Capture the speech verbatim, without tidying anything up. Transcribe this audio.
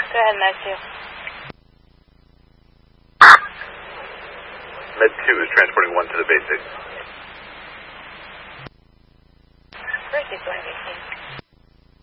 Go ahead, Med two. Med two is transporting one to the basic. First is going to be